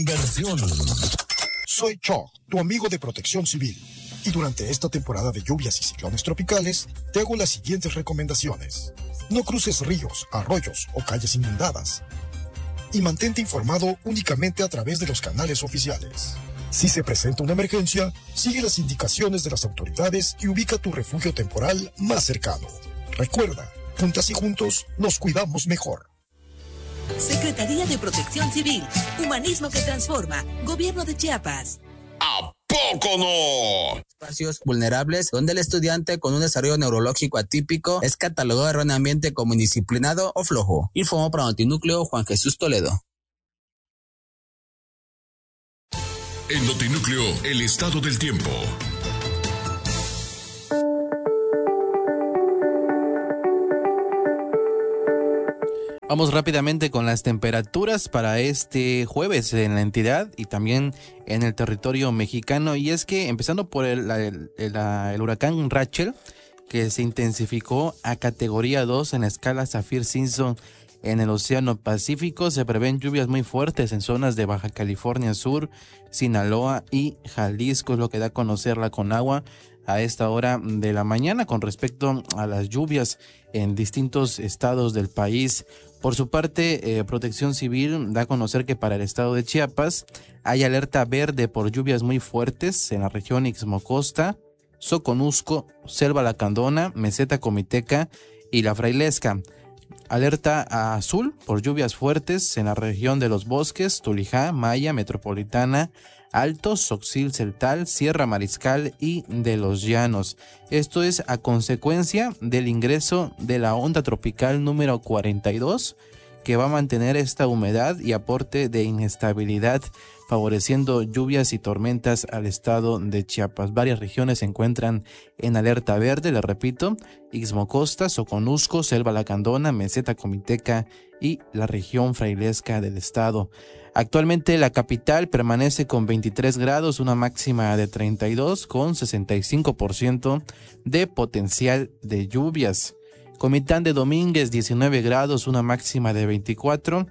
Inversión. Soy Choc, tu amigo de Protección Civil. Y durante esta temporada de lluvias y ciclones tropicales, te hago las siguientes recomendaciones. No cruces ríos, arroyos o calles inundadas. Y mantente informado únicamente a través de los canales oficiales. Si se presenta una emergencia, sigue las indicaciones de las autoridades y ubica tu refugio temporal más cercano. Recuerda, juntas y juntos nos cuidamos mejor. Secretaría de Protección Civil, Humanismo que Transforma, Gobierno de Chiapas. ¿A poco no? Espacios vulnerables donde el estudiante con un desarrollo neurológico atípico es catalogado erróneamente como indisciplinado o flojo. Informó para Notinúcleo Juan Jesús Toledo. En Notinúcleo, el estado del tiempo. Vamos rápidamente con las temperaturas para este jueves en la entidad y también en el territorio mexicano. Y es que empezando por el huracán Rachel, que se intensificó a categoría 2 en la escala Saffir-Simpson en el Océano Pacífico, se prevén lluvias muy fuertes en zonas de Baja California Sur, Sinaloa y Jalisco, es lo que da a conocer la Conagua a esta hora de la mañana con respecto a las lluvias en distintos estados del país. Por su parte, Protección Civil da a conocer que para el estado de Chiapas hay alerta verde por lluvias muy fuertes en la región Ixmocosta, Soconusco, Selva Lacandona, Meseta Comiteca y La Frailesca. Alerta azul por lluvias fuertes en la región de Los Bosques, Tulijá, Maya, Metropolitana, Altos, Soxil, Celtal, Sierra Mariscal y de los Llanos. Esto es a consecuencia del ingreso de la onda tropical número 42, que va a mantener esta humedad y aporte de inestabilidad, favoreciendo lluvias y tormentas al estado de Chiapas. Varias regiones se encuentran en alerta verde, les repito, Ixmocosta, Soconusco, Selva Lacandona, Meseta Comiteca y la región frailesca del estado. Actualmente la capital permanece con 23 grados, una máxima de 32, con 65% de potencial de lluvias. Comitán de Domínguez, 19 grados, una máxima de 24,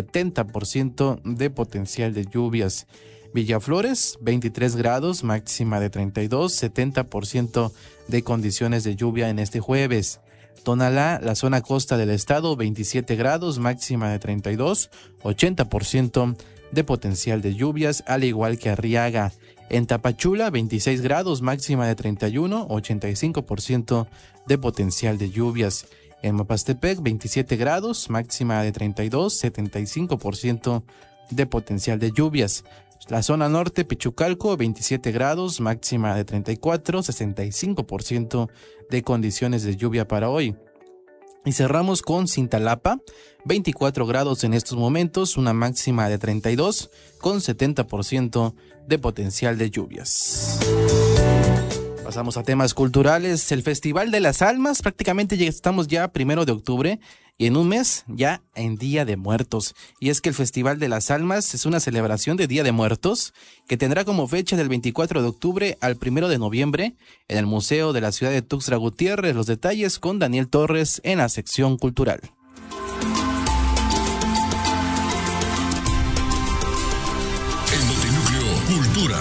70% de potencial de lluvias. Villaflores, 23 grados, máxima de 32, 70% de condiciones de lluvia en este jueves. Tonalá, la zona costa del estado, 27 grados, máxima de 32, 80% de potencial de lluvias, al igual que Arriaga. En Tapachula, 26 grados, máxima de 31, 85% de potencial de lluvias. En Mapastepec, 27 grados, máxima de 32, 75% de potencial de lluvias. La zona norte, Pichucalco, 27 grados, máxima de 34, 65% de condiciones de lluvia para hoy. Y cerramos con Cintalapa, 24 grados en estos momentos, una máxima de 32, con 70% de potencial de lluvias. Pasamos a temas culturales. El Festival de las Almas, prácticamente ya estamos ya 1 de octubre y en un mes ya en Día de Muertos. Y es que el Festival de las Almas es una celebración de Día de Muertos que tendrá como fecha del 24 de octubre al 1 de noviembre en el Museo de la Ciudad de Tuxtla Gutiérrez. Los detalles con Daniel Torres en la sección cultural. En Notinúcleo Cultura.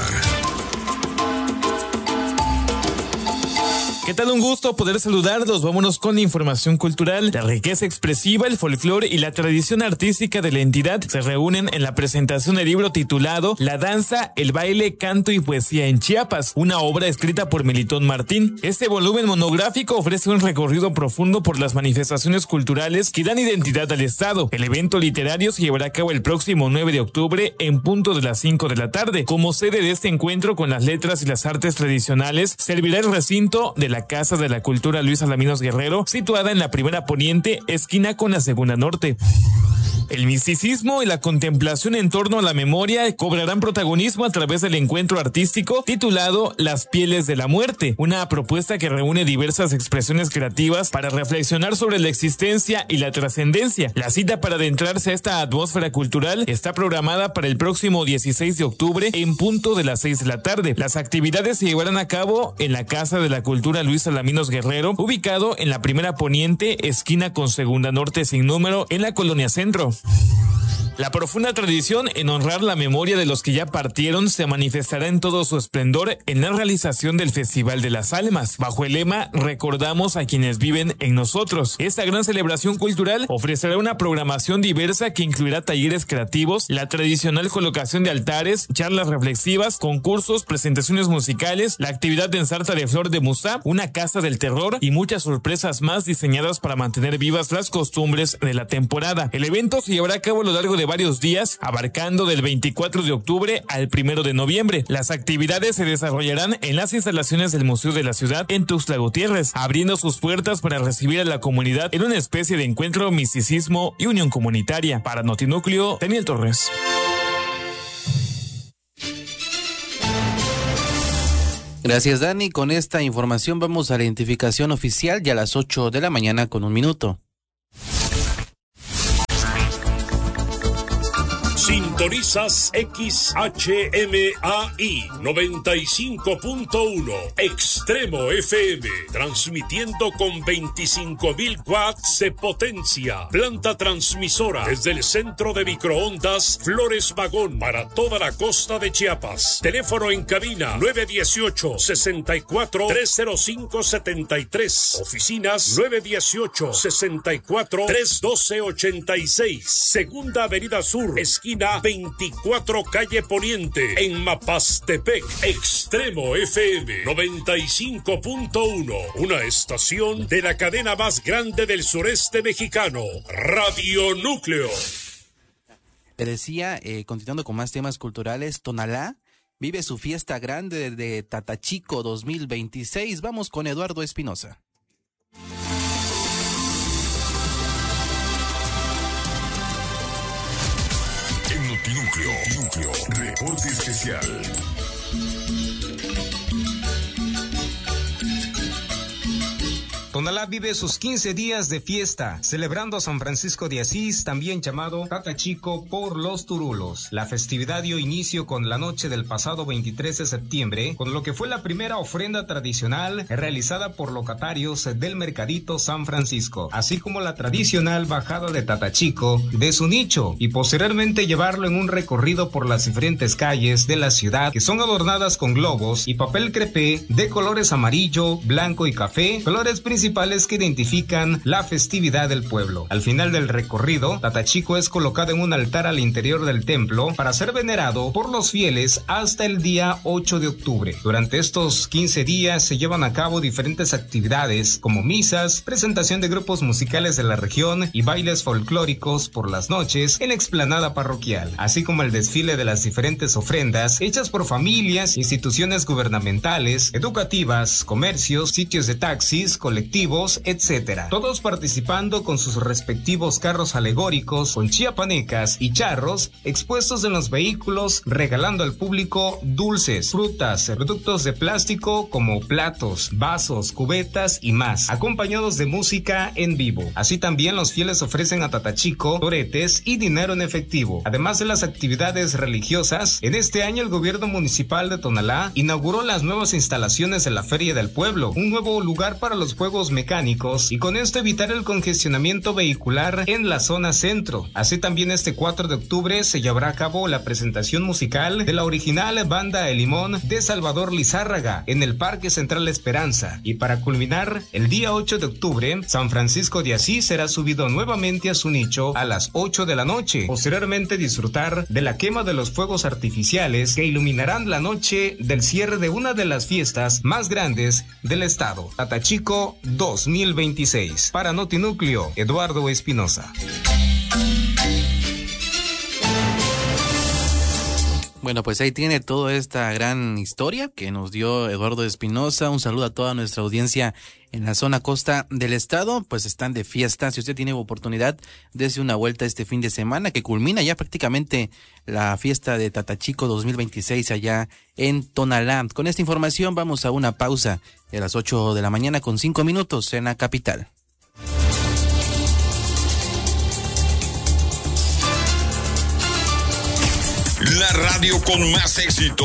¿Qué tal? Un gusto poder saludarlos. Vámonos con la información cultural. La riqueza expresiva, el folclore y la tradición artística de la entidad se reúnen en la presentación del libro titulado La danza, el baile, canto y poesía en Chiapas, una obra escrita por Melitón Martín. Este volumen monográfico ofrece un recorrido profundo por las manifestaciones culturales que dan identidad al estado. El evento literario se llevará a cabo el próximo 9 de octubre en punto de las 5 de la tarde. Como sede de este encuentro con las letras y las artes tradicionales, servirá el recinto de la Casa de la Cultura Luis Alaminos Guerrero, situada en la primera poniente, esquina con la segunda norte. El misticismo y la contemplación en torno a la memoria cobrarán protagonismo a través del encuentro artístico titulado Las Pieles de la Muerte, una propuesta que reúne diversas expresiones creativas para reflexionar sobre la existencia y la trascendencia. La cita para adentrarse a esta atmósfera cultural está programada para el próximo 16 de octubre en punto de las 6 de la tarde. Las actividades se llevarán a cabo en la Casa de la Cultura Luis Alaminos Guerrero, ubicado en la primera poniente, esquina con segunda norte sin número, en la Colonia Centro. La profunda tradición en honrar la memoria de los que ya partieron se manifestará en todo su esplendor en la realización del Festival de las Almas, bajo el lema Recordamos a quienes viven en nosotros. Esta gran celebración cultural ofrecerá una programación diversa que incluirá talleres creativos, la tradicional colocación de altares, charlas reflexivas, concursos, presentaciones musicales, la actividad de ensarta de flor de Musá, una casa del terror y muchas sorpresas más diseñadas para mantener vivas las costumbres de la temporada. El evento se llevará a cabo a lo largo de varios días, abarcando del 24 de octubre al 1 de noviembre. Las actividades se desarrollarán en las instalaciones del Museo de la Ciudad en Tuxtla Gutiérrez, abriendo sus puertas para recibir a la comunidad en una especie de encuentro, misticismo y unión comunitaria. Para Notinúcleo, Daniel Torres. Gracias, Dani. Con esta información vamos a la identificación oficial ya a las 8 de la mañana con 1 minuto. Sintonizas XHMAI 95.1 Extremo FM, transmitiendo con 25.000 watts de potencia. Planta transmisora desde el centro de microondas Flores Magón para toda la costa de Chiapas. Teléfono en cabina 918-64-305-73. Oficinas 918-64-312-86. Segunda Avenida Sur, esquina 24 calle Poniente, en Mapastepec. Extremo FM 95.1, una estación de la cadena más grande del sureste mexicano, Radio Núcleo. Te decía, continuando con más temas culturales, Tonalá vive su fiesta grande de Tatachico 2026. Vamos con Eduardo Espinosa. Núcleo, reporte especial. Tonalá vive sus 15 días de fiesta, celebrando a San Francisco de Asís, también llamado Tatachico por los Turulos. La festividad dio inicio con la noche del pasado 23 de septiembre, con lo que fue la primera ofrenda tradicional realizada por locatarios del Mercadito San Francisco, así como la tradicional bajada de Tatachico de su nicho, y posteriormente llevarlo en un recorrido por las diferentes calles de la ciudad, que son adornadas con globos y papel crepé de colores amarillo, blanco y café, colores principales que identifican la festividad del pueblo. Al final del recorrido, Tatachico es colocado en un altar al interior del templo para ser venerado por los fieles hasta el día 8 de octubre. Durante estos 15 días se llevan a cabo diferentes actividades como misas, presentación de grupos musicales de la región y bailes folclóricos por las noches en la explanada parroquial, así como el desfile de las diferentes ofrendas hechas por familias, instituciones gubernamentales, educativas, comercios, sitios de taxis, colectivos, etcétera. Todos participando con sus respectivos carros alegóricos, con chiapanecas y charros expuestos en los vehículos, regalando al público dulces, frutas, productos de plástico como platos, vasos, cubetas y más, acompañados de música en vivo. Así también los fieles ofrecen a Tatachico toretes y dinero en efectivo. Además de las actividades religiosas, en este año el gobierno municipal de Tonalá inauguró las nuevas instalaciones de la Feria del Pueblo, un nuevo lugar para los juegos mecánicos, y con esto evitar el congestionamiento vehicular en la zona centro. Así también este 4 de octubre se llevará a cabo la presentación musical de la original Banda El Limón de Salvador Lizárraga en el Parque Central Esperanza, y para culminar, el día 8 de octubre, San Francisco de Asís será subido nuevamente a su nicho a las 8 de la noche. Posteriormente disfrutar de la quema de los fuegos artificiales que iluminarán la noche del cierre de una de las fiestas más grandes del estado, Tatachico 2026. Para Notinúcleo, Eduardo Espinosa. Bueno, pues ahí tiene toda esta gran historia que nos dio Eduardo Espinosa. Un saludo a toda nuestra audiencia en la zona costa del estado. Pues están de fiesta. Si usted tiene oportunidad, dése una vuelta este fin de semana, que culmina ya prácticamente la fiesta de Tatachico 2026 allá en Tonalá. Con esta información vamos a una pausa de las 8 de la mañana con 5 minutos en la capital. La radio con más éxito